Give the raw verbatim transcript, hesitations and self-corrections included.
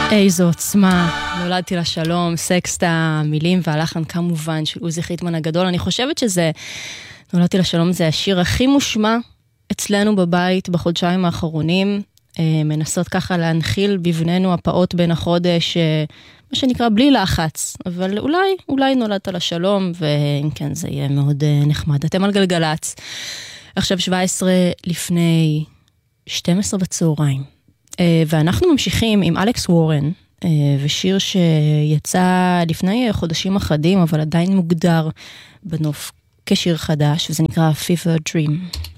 איזו עוצמה, נולדתי לשלום, סקסט המילים והלחן כמובן של עוזי חיטמן הגדול. אני חושבת שזה, נולדתי לשלום זה השיר הכי מושמע אצלנו בבית בחודשיים האחרונים, מנסות ככה להנחיל בבננו הפעות בין החודש, מה שנקרא בלי לחץ, אבל אולי, אולי נולדת לשלום, ואם כן זה יהיה מאוד נחמד. אתם על גלגלץ, עכשיו שבע עשרה לפני שתים עשרה בצהריים. ואנחנו ממשיכים עם אלכס וורן, ושיר שיצא לפני חודשים אחדים, אבל עדיין מוגדר בנוף כשיר חדש, וזה נקרא Fever Dream.